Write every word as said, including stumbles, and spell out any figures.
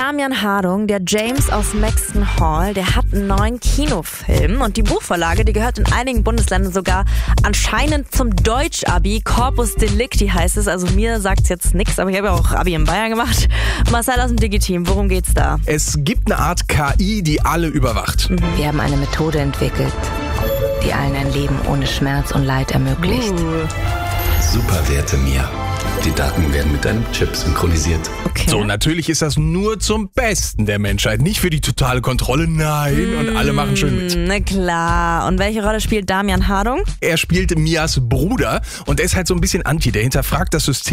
Damian Hardung, der James aus Maxton Hall, der hat einen neuen Kinofilm und die Buchvorlage, die gehört in einigen Bundesländern sogar anscheinend zum Deutsch-Abi. Corpus Delicti heißt es, also mir sagt's jetzt nichts, aber ich habe ja auch Abi in Bayern gemacht. Marcel aus dem Digi-Team, worum geht's da? Es gibt eine Art K I, die alle überwacht. Mhm. Wir haben eine Methode entwickelt, die allen ein Leben ohne Schmerz und Leid ermöglicht. Uh. Superwerte Mia. Die Daten werden mit deinem Chip synchronisiert. Okay. So, natürlich ist das nur zum Besten der Menschheit, nicht für die totale Kontrolle, nein, und alle machen schön mit. Na klar. Und welche Rolle spielt Damian Hardung? Er spielt Mias Bruder und er ist halt so ein bisschen anti, der hinterfragt das System.